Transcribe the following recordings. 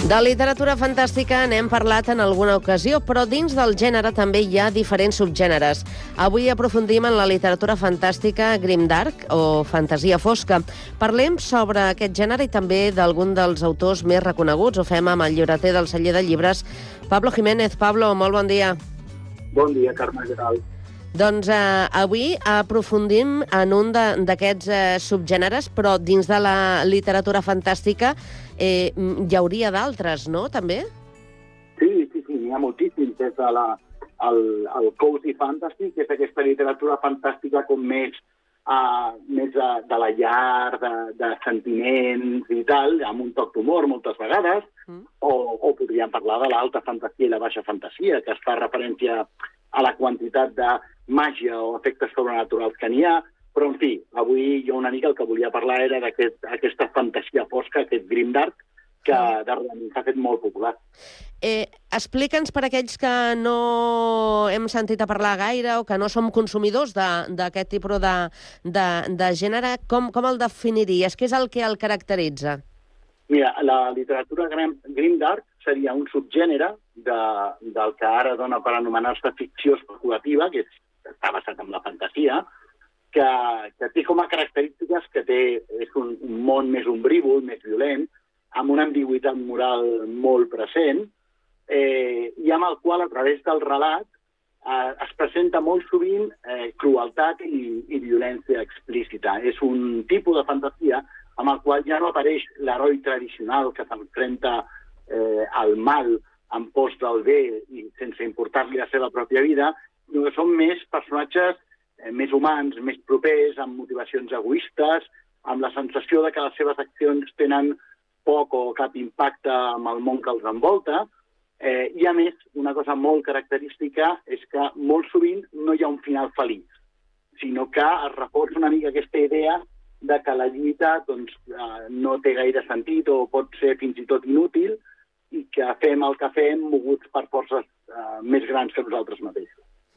De literatura fantàstica n'hem parlat en alguna ocasió, però dins del gènere també hi ha diferents subgèneres. Avui aprofundim en la literatura fantàstica grimdark o fantasia fosca. Parlem sobre aquest gènere i també d'algun dels autors més reconeguts. Ho fem amb el llibreter del celler de llibres, Pablo Jiménez. Pablo, molt bon dia. Bon dia, Carme, què tal? Doncs avui aprofundim en un d'aquests subgèneres, però dins de la literatura fantàstica hi hauria d'altres, no?, també? Sí, n'hi ha moltíssims. Des de el cozy fantasy, que és aquesta literatura fantàstica com més de la llar, de sentiments i tal, amb un toc d'humor moltes vegades, o podríem parlar de l'alta fantasia i la baixa fantasia, que es fa referència a la quantitat de màgia o efectes sobrenaturals que n'hi ha, però, en fi, avui jo una mica el que volia parlar era d'aquesta fantasia fosca, aquest grimdark, que darrerament s'ha fet molt popular. Explica'ns per aquells que no hem sentit a parlar gaire o que no som consumidors d'aquest tipus de gènere, com el definiries? Què és el que el caracteritza? Mira, la literatura grimdark seria un subgènere del que ara dona per anomenar-se ficció especulativa, que està basat en la fantasia, que té com a característiques que és un món més ombrívol, més violent, amb una ambigüitat moral molt present, i amb el qual, a través del relat, es presenta molt sovint crueltat i violència explícita. És un tipus de fantasia amb el qual ja no apareix l'heroi tradicional que s'enfrenta al mal en pos del bé i sense importar-li la seva pròpia vida, sinó que són més personatges més humans, més propers, amb motivacions egoistes, amb la sensació de que les seves accions tenen poc o cap impacte amb el món que els envolta. I, a més, una cosa molt característica és que molt sovint no hi ha un final feliç, sinó que es reforça una mica aquesta idea de que la lluita no té gaire sentit o pot ser fins i tot inútil i que fem el que fem moguts per forces més grans que nosaltres mateixos.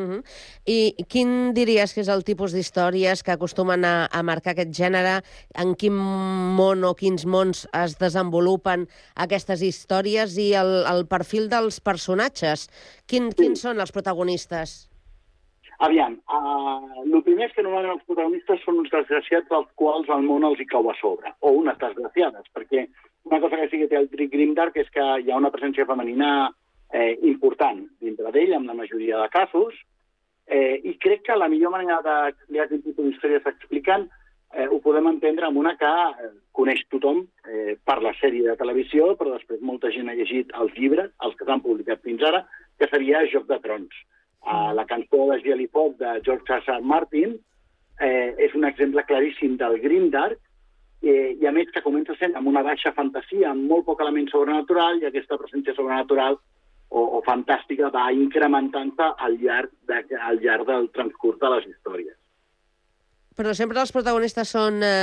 I quin diries que és el tipus d'històries que acostumen a marcar aquest gènere? En quin món o quins mons es desenvolupen aquestes històries i el perfil dels personatges? Quins són els protagonistes? Aviam, el primer és que normalment els protagonistes són uns desgraciats als quals el món els hi cau a sobre, o unes desgraciades, perquè una cosa que sí que té el grimdark és que hi ha una presència femenina important dintre d'ell, en la majoria de casos, i crec que la millor manera d'explicar aquest tipus d'històries explicant ho podem entendre amb una que coneix tothom per la sèrie de televisió, però després molta gent ha llegit els llibres, els que s'han publicat fins ara, que seria Joc de Trons. La cançó de Gel i Foc de George R. R. Martin és un exemple claríssim del grimdark, i a més que comença sent amb una baixa fantasia, amb molt poc element sobrenatural, i aquesta presència sobrenatural o fantàstica va incrementant-se al llarg del transcurs de les històries. Però sempre els protagonistes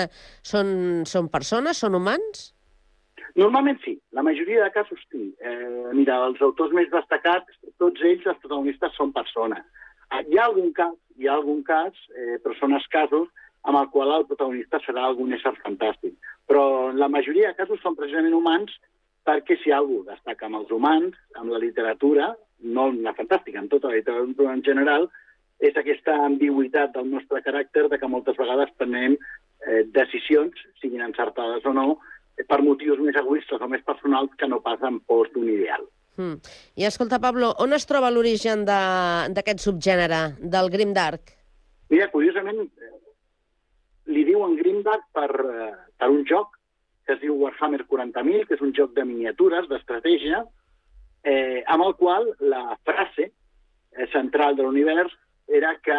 són persones, són humans? Normalment sí, la majoria de casos sí. Mira, els autors més destacats, tots ells, els protagonistes, són persones. Hi ha algun cas, però són escassos, amb el qual el protagonista serà algun ésser fantàstic. Però la majoria de casos són precisament humans, perquè si algú destaca amb els humans, amb la literatura, no en la fantàstica, en tota la literatura en general, és aquesta ambigüitat del nostre caràcter de que moltes vegades prenem decisions, siguin encertades o no, per motius més egoistes o més personals que no pas en pos d'un ideal. I escolta, Pablo, on es troba l'origen d'aquest subgènere, del grimdark? Mira, curiosament, li diuen grimdark per un joc que es diu Warhammer 40.000, que és un joc de miniatures, d'estratègia, amb el qual la frase central de l'univers era que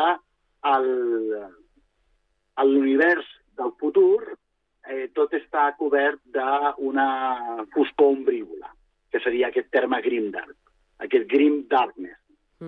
l'univers del futur tot està cobert d'una foscor ombrívola, que seria aquest terme grimdark, aquest grim darkness.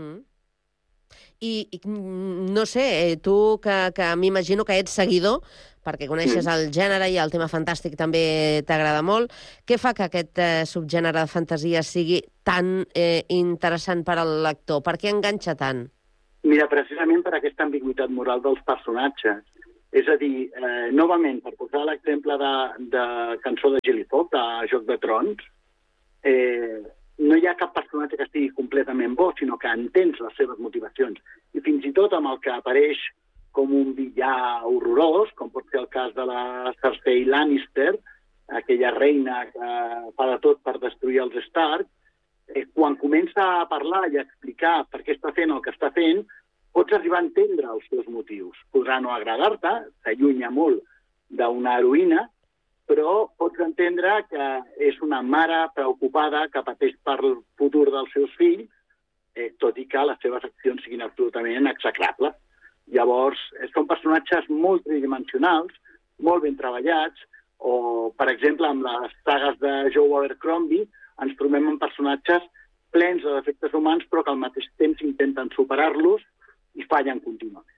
I no sé, tu que m'imagino que ets seguidor, perquè coneixes el gènere i el tema fantàstic també t'agrada molt, què fa que aquest subgènere de fantasia sigui tan interessant per al lector? Per què enganxa tant? Mira, precisament per aquesta ambigüitat moral dels personatges. És a dir, novament, per posar l'exemple de Cançó de Gel i Foc, de Joc de Trons, no hi ha cap personatge que estigui completament bo, sinó que entens les seves motivacions. I fins i tot amb el que apareix com un villà horrorós, com pot ser el cas de la Cersei Lannister, aquella reina que fa de tot per destruir els Stark, quan comença a parlar i a explicar per què està fent el que està fent, pots arribar a entendre els seus motius. Podrà no agradar-te, s'allunya molt d'una heroïna, però pots entendre que és una mare preocupada que pateix pel futur dels seus fills, tot i que les seves accions siguin absolutament execrables. Llavors, són personatges molt tridimensionals, molt ben treballats, o, per exemple, amb les sagues de Joe Abercrombie, ens trobem amb personatges plens de defectes humans, però que al mateix temps intenten superar-los i fallen contínuament.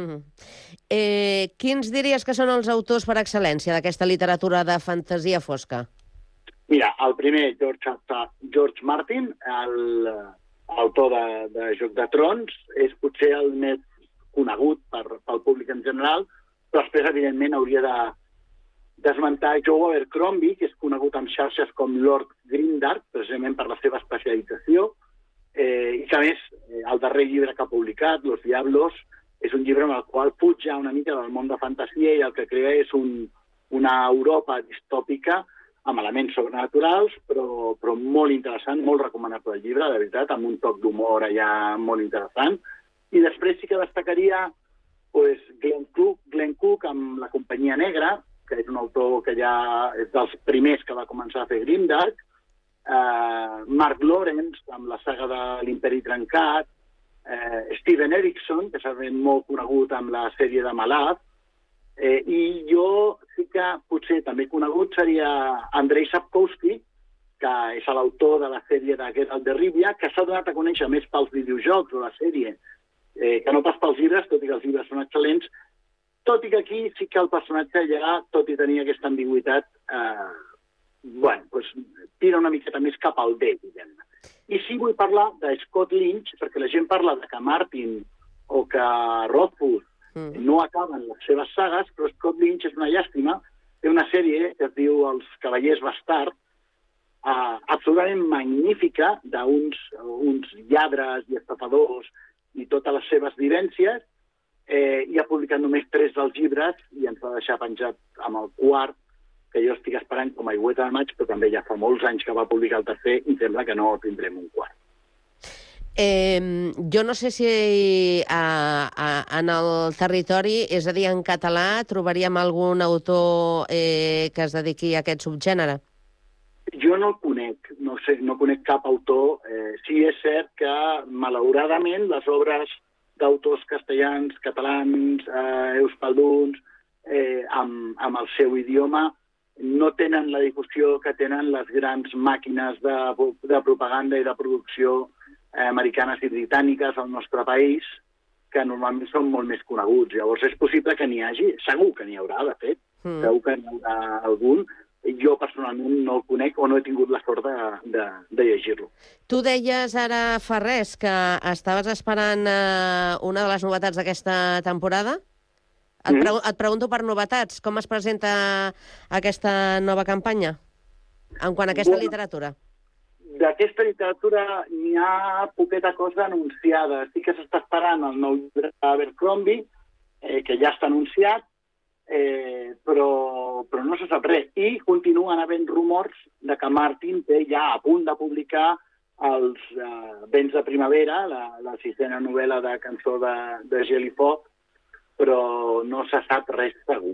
Quins diries que són els autors per excel·lència d'aquesta literatura de fantasia fosca? Mira, el primer, George Martin, l'autor de Joc de Trons, és potser el més conegut pel públic en general, però després, evidentment, hauria d'esmentar Joe Abercrombie, que és conegut en xarxes com Lord Grimdark, precisament per la seva especialització, i que, a més, el darrer llibre que ha publicat, Los Diablos, és un llibre en el qual puja una mica del món de fantasia i el que crea és una Europa distòpica amb elements sobrenaturals, però molt interessant, molt recomanable el llibre, de veritat, amb un toc d'humor allà molt interessant. I després sí que destacaria Glenn Cook amb La companyia negra, que és un autor que ja és dels primers que va començar a fer Grimdark, Mark Lawrence amb la saga de l'Imperi Trencat, Steven Erikson, que s'ha fet molt conegut amb la sèrie de Malaz, i jo sí que potser també conegut seria Andrei Sapkowski, que és l'autor de la sèrie de Geralt de Rivia, que s'ha donat a conèixer més pels videojocs o la sèrie, que no pas pels llibres, tot i que els llibres són excel·lents, tot i que aquí sí que el personatge ja, tot i tenir aquesta ambigüitat, tira una miqueta més cap al bé, diguem-ne. I sí vull parlar de Scott Lynch, perquè la gent parla de que Martin o que Rothfuss no acaben les seves sagues, però Scott Lynch és una llàstima. Té una sèrie que es diu Els Cavallers Bastard, absolutament magnífica, d'uns lladres i estafadors i totes les seves vivències, i ha publicat només 3 dels llibres i ens va deixar penjat amb el quart, que jo estic esperant com a aigüeta de maig, però també ja fa molts anys que va publicar el tercer i sembla que no tindrem un quart. Jo no sé si en el territori, és a dir, en català, trobaríem algun autor que es dediqui a aquest subgènere? Jo no el conec, no sé, no conec cap autor. Sí és cert que, malauradament, les obres d'autors castellans, catalans, euskalduns, amb el seu idioma, no tenen la difusió que tenen les grans màquines de propaganda i de producció americanes i britàniques al nostre país, que normalment són molt més coneguts. Llavors és possible que n'hi hagi, segur que n'hi haurà, de fet, segur que n'hi haurà algun. Jo personalment no el conec o no he tingut la sort de llegir-lo. Tu deies ara fa res que estaves esperant una de les novetats d'aquesta temporada? Et pregunto per novetats. Com es presenta aquesta nova campanya en quant a aquesta literatura? D'aquesta literatura n'hi ha poqueta cosa anunciada. Sí que s'està esperant el nou llibre d'Abercrombie, que ja està anunciat, però no se sap res. I continuen havent rumors de que Martin té ja a punt de publicar els Vents de primavera, la 6a novel·la de Cançó de Gel i Foc, però no se sap res segur.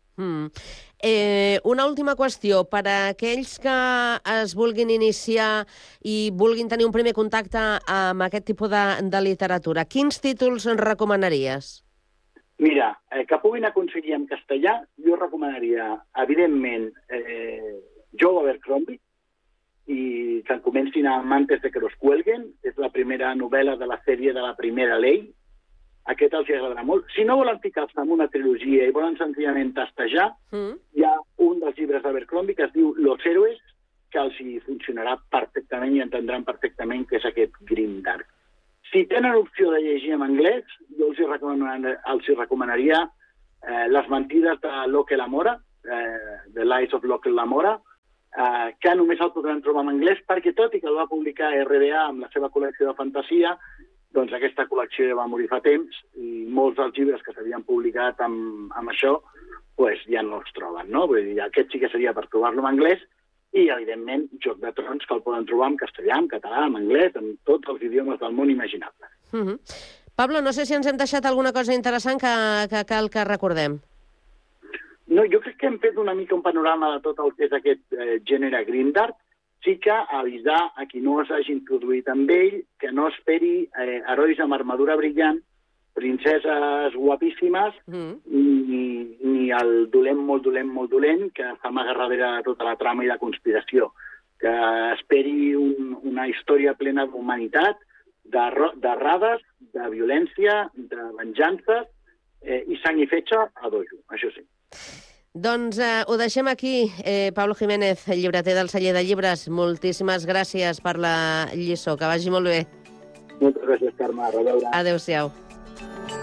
Una última qüestió. Per a aquells que es vulguin iniciar i vulguin tenir un primer contacte amb aquest tipus de literatura, quins títols ens recomanaries? Mira, que puguin aconseguir en castellà, jo recomanaria, evidentment, Joe Abercrombie, i que comencin amb Antes de que los cuelguen, és la primera novel·la de la sèrie de La primera ley. Aquest els agradarà molt. Si no volen ficar-se en una trilogia i volen senzillament tastejar, hi ha un dels llibres d'Abercrombie que es diu Los héroes, que els hi funcionarà perfectament i entendran perfectament què és aquest Grimdark. Si tenen opció de llegir en anglès, jo els hi recomanaria Les mentides de Locke Lamora, The Lies of Locke Lamora, que només el podran trobar en anglès, perquè tot i que el va publicar RBA amb la seva col·lecció de fantasia, doncs aquesta col·lecció ja va morir fa temps i molts dels llibres que s'havien publicat amb això pues, ja no els troben, no? Vull dir, aquest sí que seria per trobar-lo en anglès i, evidentment, Joc de Trons, que el poden trobar en castellà, en català, en anglès, en tots els idiomes del món imaginable. Pablo, no sé si ens hem deixat alguna cosa interessant que cal que recordem. No, jo crec que hem fet una mica un panorama de tot el que és aquest gènere grimdark. Sí que avisar a qui no s'hagi introduït amb ell que no esperi herois amb armadura brillant, princeses guapíssimes, ni el dolent, molt dolent, que s'amaga darrere de tota la trama i la conspiració. Que esperi una història plena d'humanitat, d'errades, de violència, de venjances i sang i fetge a dojo, això sí. Doncs ho deixem aquí. Pablo Jiménez, llibreter del Celler de Llibres, moltíssimes gràcies per la lliçó. Que vagi molt bé. Moltes gràcies, Carme. A reveure. Adéu-siau.